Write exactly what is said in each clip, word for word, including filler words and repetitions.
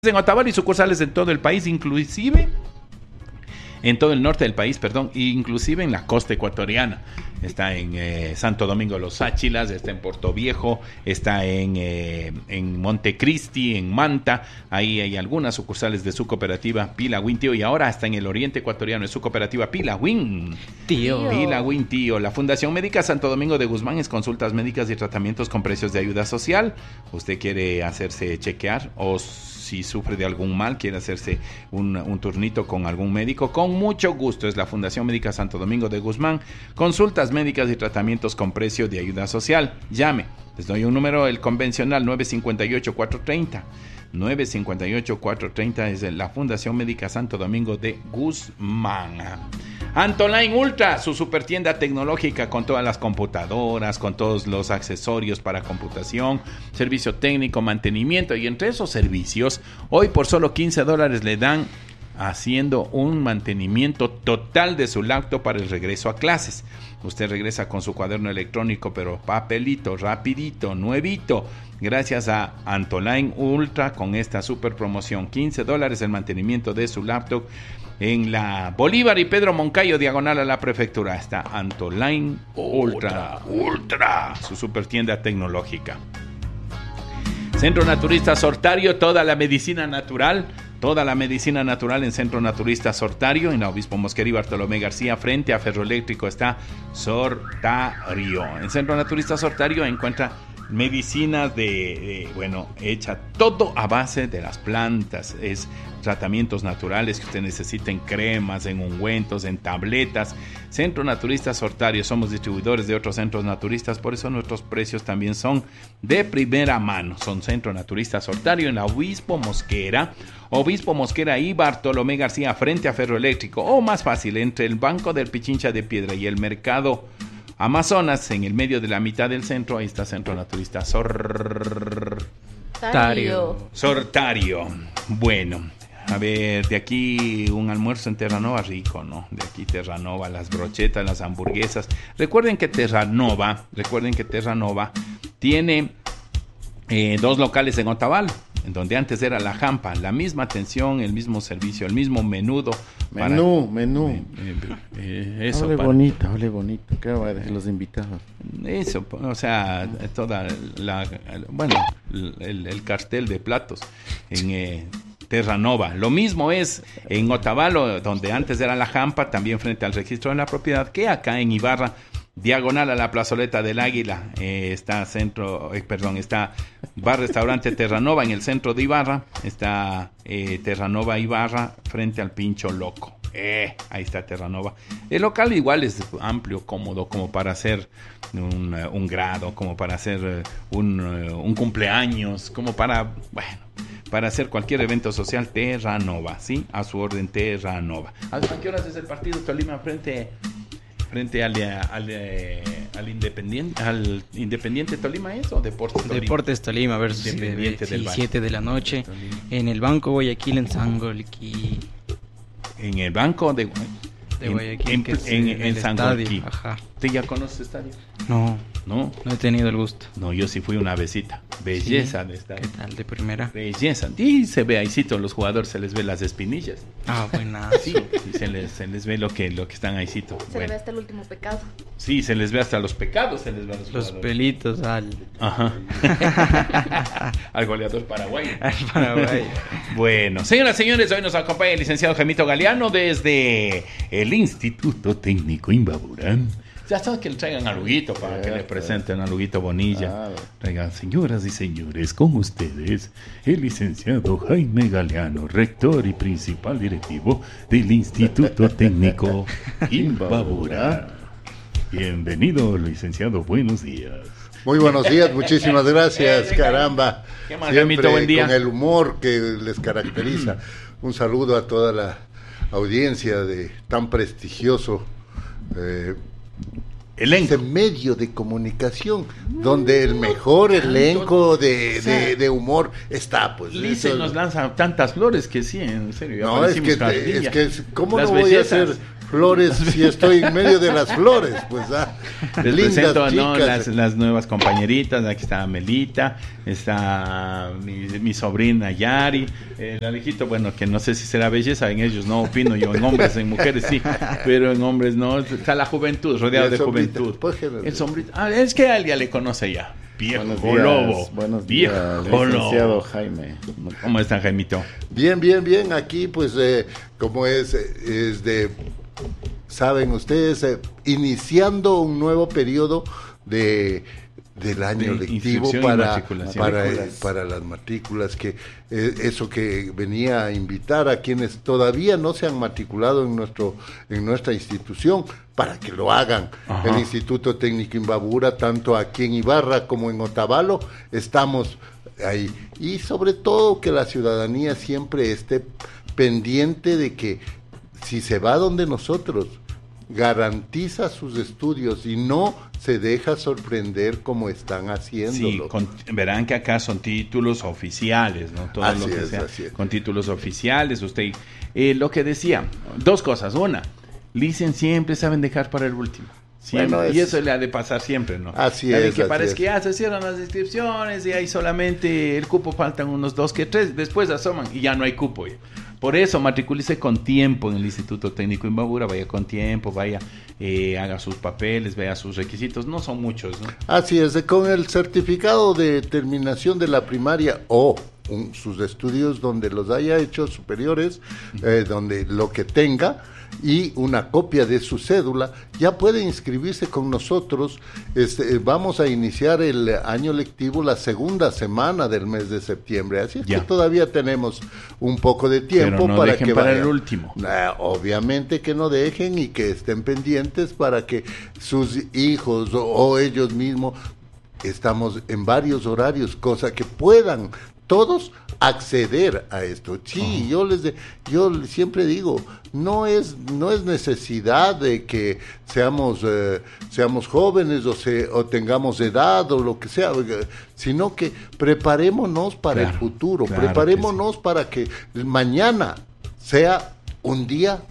En Otavalo y sucursales en todo el país, inclusive en todo el norte del país, perdón, inclusive en la costa ecuatoriana. Está en eh, Santo Domingo Los Áchilas, está en Puerto Viejo, está en, eh, en Montecristi, en Manta. Ahí hay algunas sucursales de su cooperativa Pilagüín Tío, y ahora hasta en el oriente ecuatoriano es su cooperativa Pilagüín Tío. Pilagüín Tío. La Fundación Médica Santo Domingo de Guzmán es consultas médicas y tratamientos con precios de ayuda social. ¿Usted quiere hacerse chequear o si sufre de algún mal, quiere hacerse un, un turnito con algún médico? Con mucho gusto, es la Fundación Médica Santo Domingo de Guzmán. Consultas médicas y tratamientos con precio de ayuda social. Llame, les doy un número, el convencional nueve cinco ocho, cuatro tres cero. nueve cinco ocho, cuatro tres cero es la Fundación Médica Santo Domingo de Guzmán. Antoline Ultra, su super tienda tecnológica con todas las computadoras, con todos los accesorios para computación, servicio técnico, mantenimiento, y entre esos servicios, hoy por solo quince dólares le dan haciendo un mantenimiento total de su laptop para el regreso a clases. Usted regresa con su cuaderno electrónico, pero papelito, rapidito, nuevito, gracias a Antoline Ultra con esta super promoción. quince dólares el mantenimiento de su laptop en la Bolívar y Pedro Moncayo, diagonal a la prefectura. Está Antoline Ultra, Ultra, su super tienda tecnológica. Centro Naturista Sortario, toda la medicina natural. Toda la medicina natural en Centro Naturista Sortario, en la Obispo Mosquera y Bartolomé García, frente a Ferroeléctrico está Sortario. En Centro Naturista Sortario encuentra medicina de, de, bueno, hecha todo a base de las plantas. Es tratamientos naturales que usted necesita en cremas, en ungüentos, en tabletas. Centro Naturista Sortario, somos distribuidores de otros centros naturistas, por eso nuestros precios también son de primera mano. Son Centro Naturista Sortario en la Obispo Mosquera, Obispo Mosquera y Bartolomé García, frente a Ferroeléctrico, o más fácil, entre el Banco del Pichincha de Piedra y el Mercado Amazonas, en el medio de la mitad del centro, ahí está Centro Naturista Sortario. Sortario. Bueno, a ver, de aquí un almuerzo en Terranova rico, ¿no? De aquí Terranova, las brochetas, las hamburguesas. Recuerden que Terranova, recuerden que Terranova tiene eh, dos locales en Otavalo, en donde antes era La Jampa, la misma atención, el mismo servicio, el mismo menudo. Menú, para, menú. Eh, eh, eh, eso hable para, bonito, hable bonito. ¿Qué va a decir los invitados? Eso, o sea, toda la, bueno, el, el cartel de platos en eh, Terranova. Lo mismo es en Otavalo, donde antes era La Jampa, también frente al registro de la propiedad, que acá en Ibarra, diagonal a la plazoleta del Águila, eh, está centro, eh, perdón, está Bar Restaurante Terranova en el centro de Ibarra, está eh, Terranova Ibarra frente al Pincho Loco. Eh, ahí está Terranova. El local igual es amplio, cómodo, como para hacer un, uh, un grado, como para hacer uh, un, uh, un cumpleaños, como para, bueno, para hacer cualquier evento social. Terranova, ¿sí? A su orden, Terranova. ¿A qué horas es el partido Tolima frente frente al, al, al Independiente al Independiente Tolima, es o Deportes Tolima? Deportes Tolima versus Independiente del Valle. siete de la noche en el Banco Guayaquil en Sangolquí. En el Banco de, de Guayaquil, en, que es en, en en Sangolquí. Ajá. ¿Usted ya conoce el estadio? No, no, no he tenido el gusto. No, yo sí fui una besita. Belleza sí. de estadio. ¿Qué tal de primera? Belleza. Y se ve ahícito, los jugadores se les ve las espinillas. Ah, buena. Sí, sí, se les, se les ve lo que, lo que están ahícito. Se bueno. le ve hasta el último pecado. Sí, se les ve hasta los pecados, se les ve a los, los pelitos al... Ajá. Al goleador paraguayo. Al paraguayo. Bueno, señoras y señores, hoy nos acompaña el licenciado Jaimito Galeano desde el Instituto Técnico Imbabura. Ya sabes que le traigan aluguito para yeah, que le presenten aluguito Bonilla. Ah, traigan, señoras y señores, con ustedes el licenciado Jaime Galeano, rector y principal directivo del Instituto Técnico Imbabura. Bienvenido, licenciado, buenos días. Muy buenos días, muchísimas gracias, caramba. ¿Qué más, Jaimito? Buen día. Con el humor que les caracteriza. Un saludo a toda la audiencia de tan prestigioso eh, elenco. Este medio de comunicación, donde el mejor elenco de, o sea, de, de humor está, pues. Lice eso nos lanza tantas flores que sí, en serio. No, es que, es que, ¿cómo Las no voy bellezas. a hacer Flores, si estoy en medio de las flores, pues ah, Les lindas presento, ¿no? chicas. las, las nuevas compañeritas. Aquí está Melita, está mi, mi sobrina Yari, el Alejito, bueno, que no sé si será belleza, en ellos no opino yo, en hombres, en mujeres sí, pero en hombres no. Está la juventud, rodeado Y el de sombrita, juventud. pues, general. El sombrito, ah, es que alguien le conoce ya. Viejo Buenos días, lobo. buenos Viejo días, lobo. licenciado Jaime. ¿Cómo está, Jaimito? Bien, bien, bien. Aquí, pues, eh, como es, eh, es de, saben ustedes, eh, iniciando un nuevo periodo de del año De lectivo inscripción y para, matriculación. para, Matrículas. para las matrículas, que eh, eso que venía a invitar a quienes todavía no se han matriculado en nuestro en nuestra institución para que lo hagan. Ajá. El Instituto Técnico Imbabura, tanto aquí en Ibarra como en Otavalo, estamos ahí. Y sobre todo que la ciudadanía siempre esté pendiente de que si se va donde nosotros, garantiza sus estudios y no se deja sorprender como están Sí, haciéndolo. con- verán que acá son títulos oficiales, ¿no? Todo Así lo que es, sea, así es. con títulos oficiales. Usted, eh, lo que decía, dos cosas. Una, licen siempre saben dejar para el último. Siempre. Bueno, es- Y eso le ha de pasar siempre, ¿no? Así Ya ven es, que así parece es. que ya se cierran las inscripciones y ahí solamente el cupo faltan unos dos que tres, después asoman y ya no hay cupo. Ya. Por eso matricúlese con tiempo en el Instituto Técnico Imbabura, vaya con tiempo, vaya, eh, haga sus papeles, vea sus requisitos, no son muchos, ¿no? Así es, de- con el certificado de terminación de la primaria o un- sus estudios donde los haya hecho superiores, eh, donde lo que tenga, y una copia de su cédula, ya puede inscribirse con nosotros. Este, eh, vamos a iniciar el año lectivo la segunda semana del mes de septiembre, así es Ya. que todavía tenemos un poco de tiempo Pero no para dejen que para vayan. el último. Ah, obviamente que no dejen y que estén pendientes para que sus hijos o, o ellos mismos, estamos en varios horarios, cosa que puedan todos acceder a esto. Sí, yo les de- yo siempre digo, no es no es necesidad de que seamos eh, seamos jóvenes o se o tengamos edad o lo que sea, eh, sino que preparémonos para Claro, el futuro, claro que preparémonos para que mañana sea un día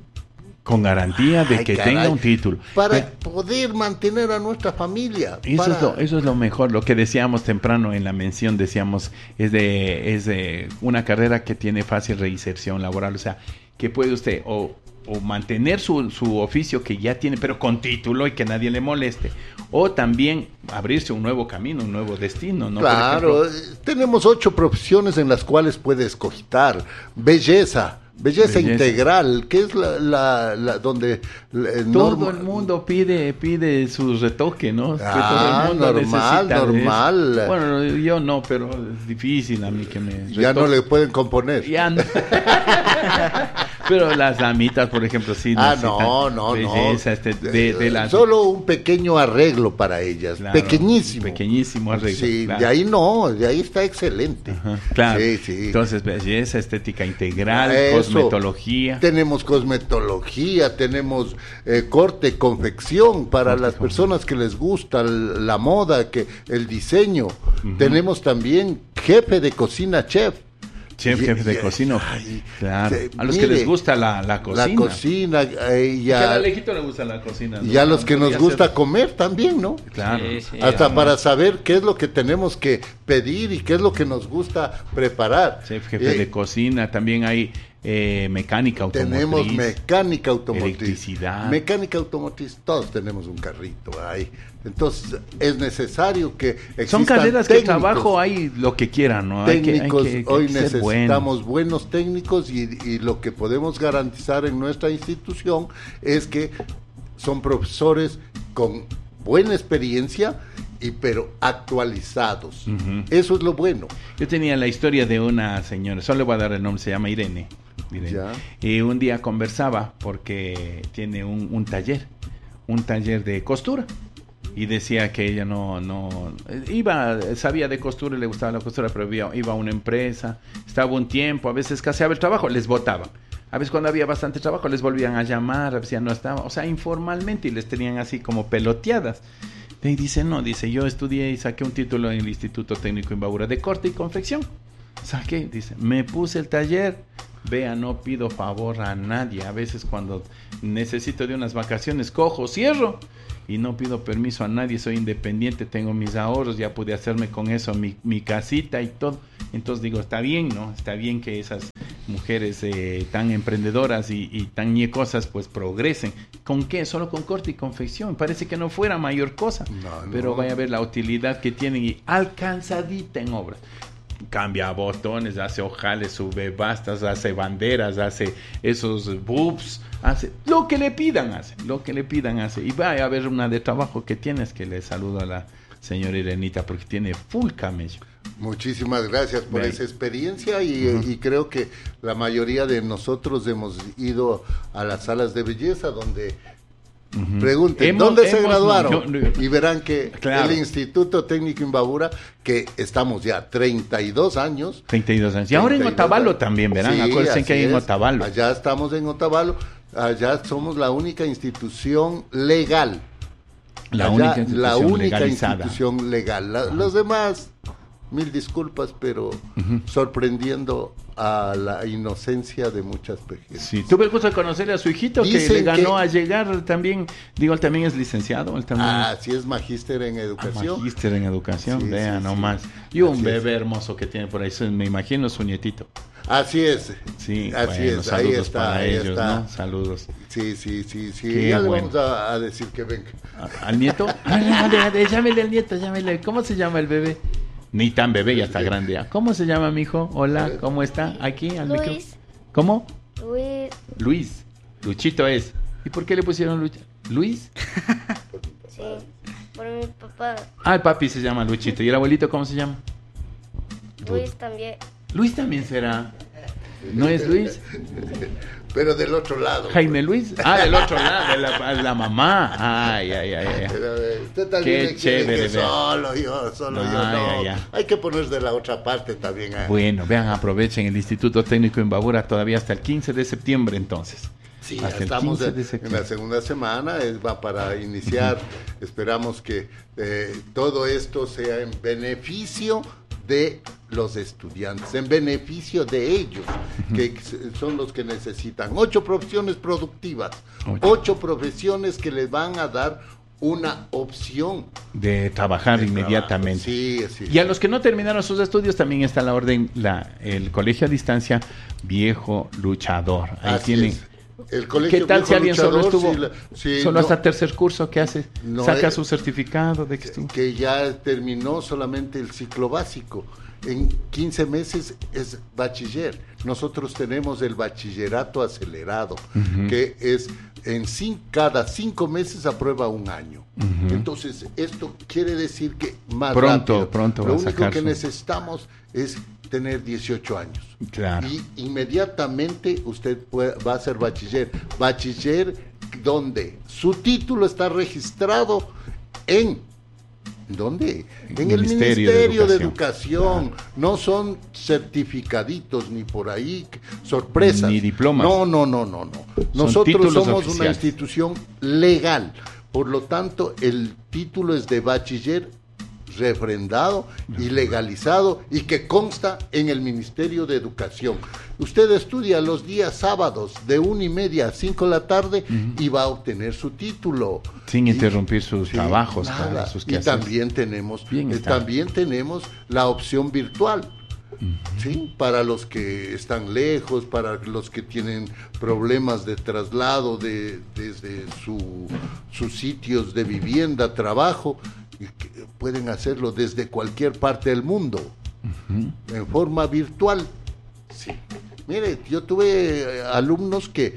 Con garantía de Ay, que caray, tenga un título. para Eh, poder mantener a nuestra familia. Eso, para- es lo, eso es lo mejor, lo que decíamos temprano en la mención, decíamos, es de, es de una carrera que tiene fácil reinserción laboral, o sea, que puede usted o, o mantener su, su oficio que ya tiene, pero con título y que nadie le moleste, o también abrirse un nuevo camino, un nuevo destino, ¿no? Por Claro, ejemplo, eh, tenemos ocho profesiones en las cuales puedes cogitar. Belleza, belleza, Belleza. integral, que es la, la, la donde eh, todo norma- el mundo pide pide su retoque, ¿no? Que Ah, todo el mundo normal, necesita de eso. normal. Bueno, yo no, pero es difícil a mí que me ya no retoque. le pueden componer. Ya no. Pero las damitas, por ejemplo, sí Ah, necesitan no, no, belleza, no. este, de, de Eh, las... Solo un pequeño arreglo para ellas, Claro, pequeñísimo. Pequeñísimo arreglo. Sí, claro. de ahí no, de ahí está excelente. Ajá, claro. Sí, sí. Entonces, belleza, estética integral, Eso. cosmetología. Tenemos cosmetología, tenemos eh, corte, confección para Corte, las personas que les gusta l- la moda, que el diseño. Tenemos también jefe de cocina, chef. Chef, Y- jefe de y- cocina. ay, Claro. se- A los que mire, les gusta la, la cocina. La cocina, eh, y Que al a, Alejito le gusta la cocina. ¿no? y a los que nos Podría gusta ser- comer también, ¿no? Claro. Sí, sí. Hasta además. para saber qué es lo que tenemos que pedir y qué es lo que nos gusta preparar. Chef, jefe Eh, de cocina. También hay eh, mecánica automotriz. Tenemos mecánica automotriz. Electricidad. Mecánica automotriz, todos tenemos un carrito ahí. Entonces, es necesario que existan Son carreras que técnicos, trabajo hay lo que quieran, ¿no? Hay que- hay técnicos. que- hay que Hoy ser necesitamos buenos. buenos técnicos y, y lo que podemos garantizar en nuestra institución es que son profesores con buena experiencia y pero actualizados. Ujú. Eso es lo bueno. Yo tenía la historia de una señora, solo le voy a dar el nombre, se llama Irene. Irene. Ya. Y un día conversaba porque tiene un, un taller, un taller de costura. Y decía que ella no, no, iba, sabía de costura, le gustaba la costura, pero iba, iba a una empresa, estaba un tiempo, a veces escaseaba el trabajo, les votaban. A veces cuando había bastante trabajo les volvían a llamar, a veces ya no estaba, o sea, informalmente, y les tenían así como peloteadas. Y dice, no, dice, yo estudié y saqué un título en el Instituto Técnico Imbabura de corte y confección. Saqué, dice, me puse el taller, Vea, no pido favor a nadie. A veces cuando necesito de unas vacaciones, cojo, cierro y no pido permiso a nadie. Soy independiente, tengo mis ahorros, ya pude hacerme con eso mi, mi casita y todo. Entonces digo, está bien, ¿no? Está bien que esas mujeres eh, tan emprendedoras y, y tan ñecosas pues progresen. ¿Con qué? Solo con corte y confección. Parece que no fuera mayor cosa. No, no. Pero vaya a ver la utilidad que tienen y alcanzadita en obras. Cambia botones, hace ojales, sube bastas, hace banderas, hace esos boobs, hace lo que le pidan, hace lo que le pidan, hace. Y vaya a ver una de trabajo que tienes, que le saludo a la señora Irenita porque tiene full camello. Muchísimas gracias por Bien. esa experiencia y, uh-huh. y creo que la mayoría de nosotros hemos ido a las salas de belleza donde uh-huh. pregunten hemos, dónde hemos, se graduaron yo, yo, y verán que claro. el Instituto Técnico Imbabura, que estamos ya treinta y dos años. treinta y dos años. Y ahora en Otavalo también, verán, sí, acuérdense que hay en Otavalo. Allá estamos en Otavalo, allá somos la única institución legal. La allá, única institución la única legalizada. institución legal. La, los demás, mil disculpas, pero uh-huh. sorprendiendo a la inocencia de muchas pequeñas. Sí, tuve el gusto de conocerle a su hijito Dicen que le ganó que... a llegar también, digo, él también es licenciado, él también. Ah, sí es magíster en educación. Ah, magíster en educación, sí, vea sí, nomás. Sí. Y un Así bebé es. hermoso que tiene por ahí, me imagino su nietito. Así es. Sí, así bueno, es. Saludos ahí está, para ahí ellos, está. ¿no? Saludos. Sí, sí, sí, sí. Qué ya bueno. le vamos a, a decir que venga. ¿A, ¿Al nieto? Ah, de, de, llámele al nieto, llámele. ¿Cómo se llama el bebé? Ni tan bebé, ya está grande. ¿Ya? ¿Cómo se llama, mijo? Hola, ¿cómo está? Aquí, al micro. Luis. ¿Cómo? Luis. Luis. Luchito es. ¿Y por qué le pusieron Luch? ¿Luis? Sí, por mi papá. Ah, el papi se llama Luchito. ¿Y el abuelito cómo se llama? Luis también. Luis también será. ¿No es Luis? Pero del otro lado. Jaime Luis. Ah, del otro lado, de la, de la mamá. Ay, ay, ay. ay. Pero, usted también Qué chévere. Que solo yo, solo ay, yo. No. Ay, ay. Hay que poner de la otra parte también. ¿eh? Bueno, vean, aprovechen el Instituto Técnico Imbabura todavía hasta el quince de septiembre entonces. Sí, hasta estamos de, en la segunda semana, es, va para iniciar. Uh-huh. Esperamos que eh, todo esto sea en beneficio de los estudiantes, en beneficio de ellos, uh-huh. que son los que necesitan. Ocho profesiones productivas, ocho. ocho profesiones que les van a dar una opción de trabajar de inmediatamente. Sí, sí, y a los que no terminaron sus estudios también está la orden, la, el colegio a distancia Viejo Luchador. Ahí Así tienen. Es. El colegio ¿Qué tal si alguien solo estuvo, sí, la, sí, solo no, hasta tercer curso? ¿Qué hace? No, ¿Saca eh, su certificado de que estuvo? Que ya terminó solamente el ciclo básico. En quince meses es bachiller. Nosotros tenemos el bachillerato acelerado, uh-huh. que es en cinco, cada cinco meses aprueba un año. Uh-huh. Entonces, esto quiere decir que más pronto, rápido. Pronto, Lo va a único sacar que su... necesitamos es tener dieciocho años. Claro. Y inmediatamente usted puede, va a ser bachiller. Bachiller donde su título está registrado en... ¿Dónde? En el Ministerio, Ministerio de Educación. De Educación. Claro. No son certificaditos ni por ahí, sorpresas. Ni diplomas. No, no, no, no, no. Nosotros somos oficiales. Una institución legal. Por lo tanto, el título es de bachiller refrendado y legalizado y que consta en el Ministerio de Educación. Usted estudia los días sábados de una y media a cinco de la tarde uh-huh. y va a obtener su título sin y, interrumpir sus sí, trabajos, nada. Para sus y también tenemos eh, también tenemos la opción virtual. Uh-huh. Sí, para los que están lejos, para los que tienen problemas de traslado de desde su, sus sitios de vivienda, trabajo, y que pueden hacerlo desde cualquier parte del mundo, uh-huh. en forma virtual. Sí. Mire, yo tuve alumnos que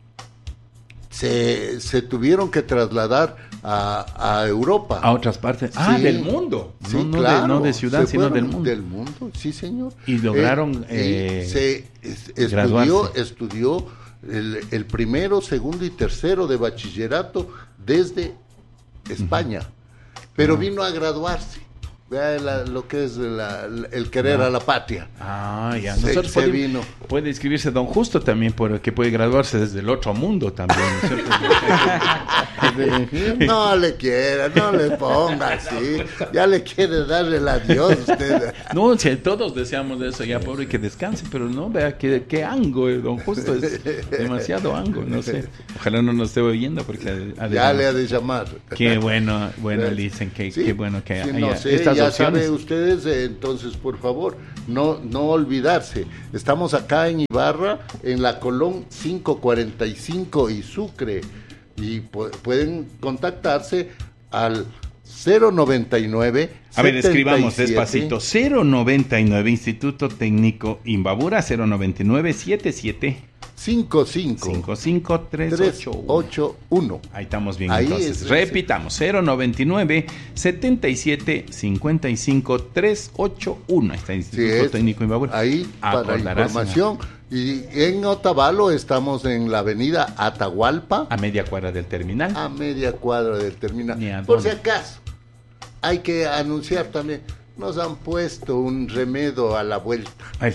se, se tuvieron que trasladar a, a Europa. A otras partes. Sí. Ah, del mundo. Sí, no, no, claro. de, no de ciudad, se sino del mundo. Del mundo, sí, señor. Y lograron eh, eh, se es, estudió, estudió el, el primero, segundo y tercero de bachillerato desde España. Uh-huh. Pero uh-huh. vino a graduarse. Vea la, lo que es la, el querer uh-huh. a la patria. Ah, ya. Se, Nosotros se puede, vino. Puede inscribirse don Justo también, porque puede graduarse desde el otro mundo también. ¿No es cierto? No le quiera, no le ponga así. Ya le quiere dar el adiós usted. No, si todos deseamos eso, ya pobre que descanse, pero no, vea que, que ango, eh, don Justo, es demasiado ango, no sé. Ojalá no nos esté oyendo porque... Ha de ya le ha de llamar. Qué bueno, bueno, dicen que Sí, qué bueno que sí, haya no sé, estas ya opciones. saben ustedes, eh, entonces, por favor, no, no olvidarse. Estamos acá en Ibarra, en la Colón quinientos cuarenta y cinco y Sucre. Y pu- pueden contactarse al cero noventa y nueve. A ver, escribamos setenta y siete. despacito. cero noventa y nueve Instituto Técnico Imbabura, cero noventa y nueve setenta y siete cinco cinco cincuenta y cinco tres trescientos ochenta y uno. ochenta y uno. Ahí estamos bien, Ahí entonces. es- Repitamos, cero noventa y nueve setenta y siete cincuenta y cinco trescientos ochenta y uno. Ahí está el Sí, Instituto es Técnico Imbabura. ahí para Acordarás, información. Y en Otavalo estamos en la avenida Atahualpa, a media cuadra del terminal. a media cuadra del terminal. Ni a Por si dónde. acaso, hay que anunciar también, nos han puesto un remedio a la vuelta. Ay.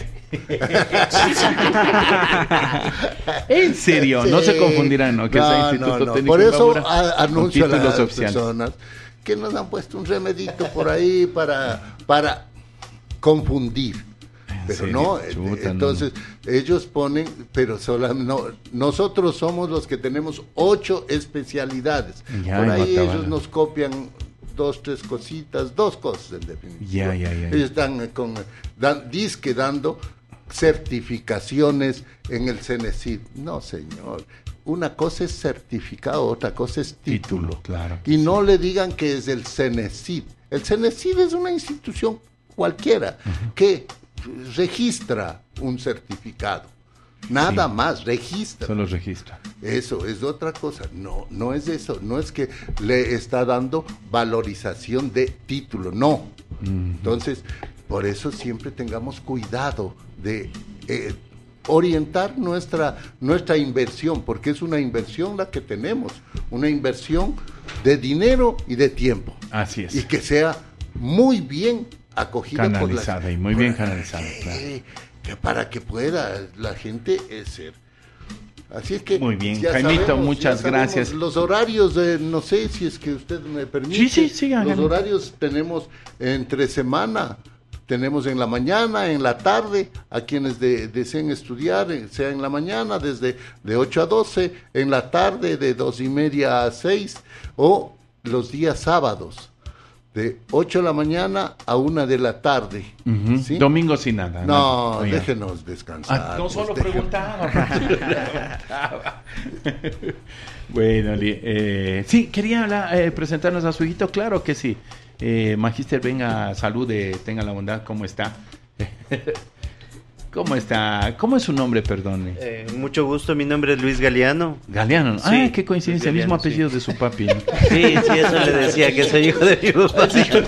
En serio, no se Sí. confundirán, ¿no? Que No, es el Instituto no, no. Técnico Por eso Imbabura, a- con anuncio a las títulos oficiales. personas que nos han puesto un remedito por ahí para, para confundir. Pero serio? no, eh, Chuta, entonces ellos ponen, pero solo, no, nosotros somos los que tenemos ocho especialidades. Ya, por en ahí Guatemala. ellos nos copian dos, tres cositas, dos cosas en definitiva. Ya, ya, ya. Ellos están eh, con, dan, disque dando certificaciones en el Cenecid. No, señor. Una cosa es certificado, otra cosa es título. Título, claro. Y no le digan que es el Cenecid. El Cenecid es una institución cualquiera que registra un certificado. Nada Sí. más, registra. Solo registra. Eso es otra cosa. No, no es eso. No es que le está dando valorización de título. No. Entonces, por eso siempre tengamos cuidado de eh, orientar nuestra, nuestra inversión, porque es una inversión la que tenemos. Una inversión de dinero y de tiempo. Así es. Y que sea muy bien acogida Canalizada por la, y muy bien canalizada, Eh, claro. que para que pueda la gente eh, ser. Así es que Muy bien, ya Jaimito, sabemos, muchas ya sabemos gracias. Los horarios, eh, no sé si es que usted me permite. Sí, sí, siga, Los Jaime. horarios tenemos entre semana, tenemos en la mañana, en la tarde, a quienes de- deseen estudiar, eh, sea en la mañana desde de ocho a doce, en la tarde de dos y media a seis, o los días sábados de ocho de la mañana a una de la tarde. Ujú. ¿Sí? Domingo sin nada. No, Oiga. déjenos descansar. Ah, no solo pues, deje- preguntaba. preguntaba. Bueno, Li- eh, sí, quería hablar, eh, presentarnos a su hijito, claro que sí. Eh, Magíster, venga, salude, tenga la bondad, ¿cómo está? ¿Cómo está? ¿Cómo es su nombre, perdone? Eh, mucho gusto, mi nombre es Luis Galeano. Galeano, ¿no? Sí, Ah, qué coincidencia, el Luis mismo Galeano, apellido de su papi. ¿no? Sí, sí, eso le decía, que soy hijo de mi papá.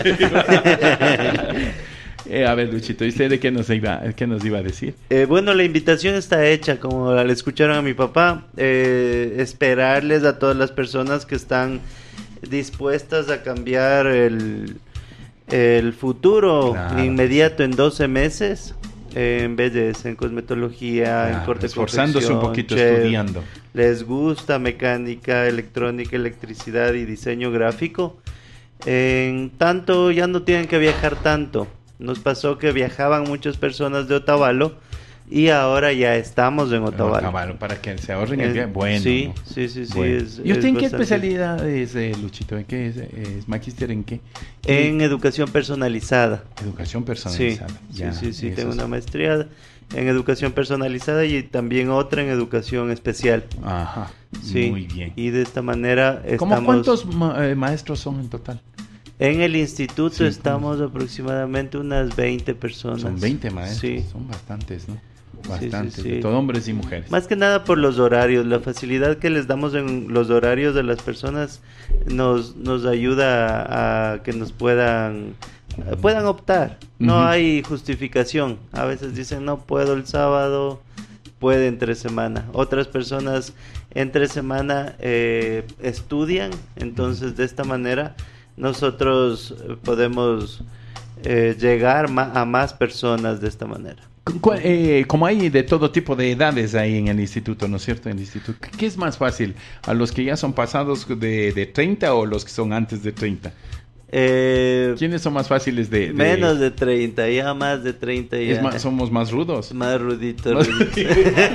Eh, a ver, Luchito, ¿y usted de qué nos iba, qué nos iba a decir? Eh, bueno, la invitación está hecha, como le escucharon a mi papá, eh, esperarles a todas las personas que están dispuestas a cambiar el, el futuro Claro. inmediato en doce meses, eh, en vez de en cosmetología, en Claro, corte esforzándose un confección, poquito, chef. estudiando. Les gusta mecánica, electrónica, electricidad y diseño gráfico. En tanto, ya no tienen que viajar tanto. Nos pasó que viajaban muchas personas de Otavalo y ahora ya estamos en Otavalo. Otavalo, para que se ahorren el Eh, viaje. Bueno. sí, ¿no? sí, sí, sí, Bueno. es- ¿Y usted es en qué bastante- especialidad es, eh, Luchito? ¿En qué es, es magíster en qué? En educación personalizada. Educación Sí, personalizada. sí, Ya, sí, sí, eso tengo es- una maestría en educación personalizada y también otra en educación especial. Ajá, Sí, muy bien. y de esta manera ¿Cómo estamos... cuántos ma- eh, maestros son en total? En el instituto Sí, estamos aproximadamente unas veinte personas. Son veinte maestros, Sí. son bastantes, ¿no? sí, Bastantes, sí. de todo hombres y mujeres. Más que nada por los horarios, la facilidad que les damos en los horarios de las personas nos, nos ayuda a, a que nos puedan puedan optar. No Ujú. hay justificación. A veces dicen no puedo el sábado, puede entre semana. Otras personas entre semana eh, estudian, entonces de esta manera nosotros eh, podemos eh, llegar ma- a más personas de esta manera. Cu- eh, como hay de todo tipo de edades ahí en el instituto, ¿no es cierto? En el instituto, ¿qué es más fácil? ¿A los que ya son pasados de, de treinta o los que son antes de treinta? Eh, ¿Quiénes son más fáciles de...? de- menos de treinta, ya más de treinta ya. es más- somos más rudos. Más rudito, Más- rudito.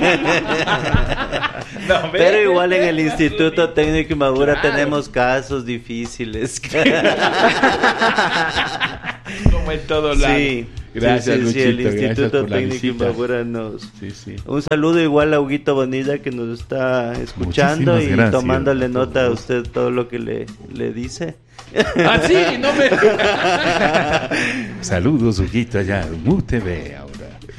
No, ve. Pero igual en el Instituto Técnico Imbabura tenemos casos difíciles. Como en todo lado. Sí, Gracias, sí, sí, sí, Luchito, el gracias Instituto por la Técnico visita. Imbabura nos... Sí, sí. Un saludo igual a Huguito Bonilla que nos está escuchando Muchísimas y gracias. tomándole nota a usted todo lo que le, le dice. Ah, sí, no me... Saludos, Huguito, allá, Mu T V ahora.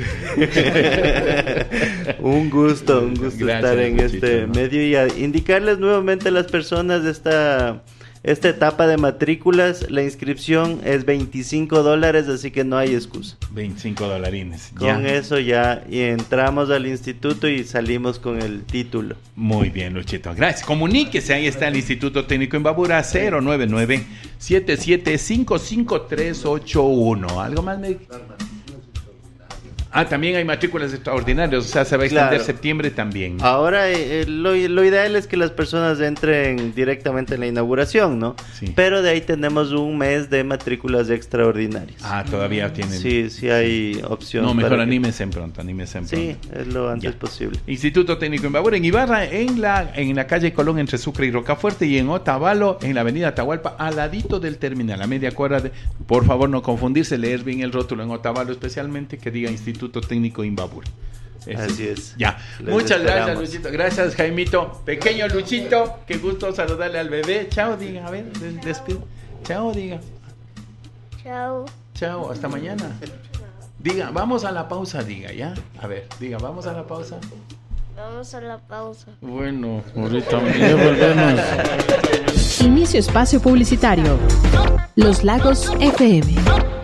Un gusto, un gusto Gracias, estar en Luchito, este ¿no? medio y a indicarles nuevamente a las personas de esta, esta etapa de matrículas, la inscripción es veinticinco dólares, así que no hay excusa. veinticinco dolarines. Con ya. eso ya y entramos al instituto y salimos con el título. Muy bien, Luchito. Gracias. Comuníquese, ahí está el Instituto Técnico Imbabura, cero nueve nueve, siete siete cinco cinco tres ocho uno. ¿Algo más? Me... Ah, también hay matrículas extraordinarias, o sea, se va a extender Claro. septiembre también. Ahora eh, lo, lo ideal es que las personas entren directamente en la inauguración, ¿no? Sí. Pero de ahí tenemos un mes de matrículas extraordinarias. Ah, todavía tienen. Sí, sí hay opción. No, mejor para que- anímense pronto, anímense pronto. Sí, es lo antes Ya. posible. Instituto Técnico Imbabura en Ibarra, en la, en la calle Colón entre Sucre y Rocafuerte, y en Otavalo, en la avenida Atahualpa, al ladito del terminal, a media cuadra de... Por favor, no confundirse, leer bien el rótulo en Otavalo especialmente, que diga Instituto Técnico Imbabura. Ese. Así es. Ya. Les Muchas gracias, esperamos. Luchito. Gracias, Jaimito. Pequeño Luchito, qué gusto saludarle al bebé. Chao, diga. A ver, des- despido. Chao, diga. Chao. Chao, hasta mañana. Diga, vamos a la pausa, diga, ¿ya? A ver, diga, vamos a la pausa. Vamos a la pausa. Bueno, ahorita ya volvemos. Inicio espacio publicitario. Los Lagos F M.